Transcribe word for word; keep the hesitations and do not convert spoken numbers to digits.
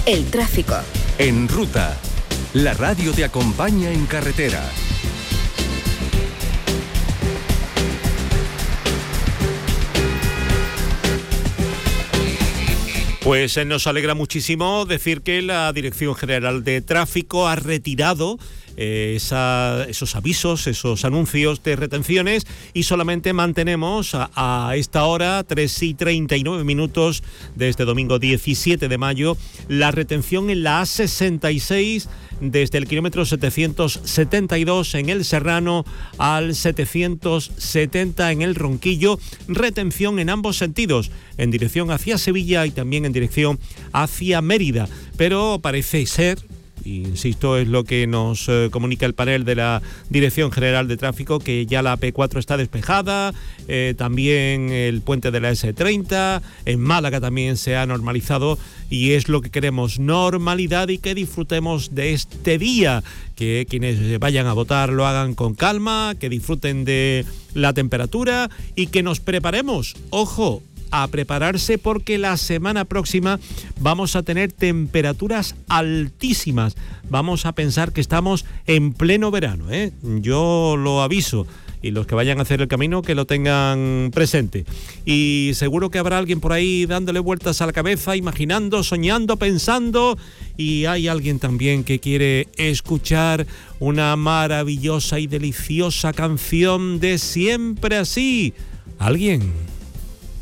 El tráfico. En Ruta, la radio te acompaña en carretera. Pues nos alegra muchísimo decir que la Dirección General de Tráfico ha retirado eh, esa, esos avisos, esos anuncios de retenciones y solamente mantenemos a, a esta hora, tres y treinta y nueve minutos de este domingo diecisiete de mayo, la retención en la A sesenta y seis desde el kilómetro setecientos setenta y dos en el Serrano al setecientos setenta en el Ronquillo, retención en ambos sentidos, en dirección hacia Sevilla y también en dirección hacia Mérida, pero parece ser, insisto, es lo que nos eh, comunica el panel de la Dirección General de Tráfico, que ya la A P cuatro está despejada, eh, también el puente de la ese treinta, en Málaga también se ha normalizado y es lo que queremos, normalidad, y que disfrutemos de este día, que quienes vayan a votar lo hagan con calma, que disfruten de la temperatura y que nos preparemos, ojo, a prepararse porque la semana próxima vamos a tener temperaturas altísimas. Vamos a pensar que estamos en pleno verano, ¿eh? Yo lo aviso. Y los que vayan a hacer el camino que lo tengan presente. Y seguro que habrá alguien por ahí dándole vueltas a la cabeza, imaginando, soñando, pensando. Y hay alguien también que quiere escuchar una maravillosa y deliciosa canción de Siempre Así. ¿Alguien?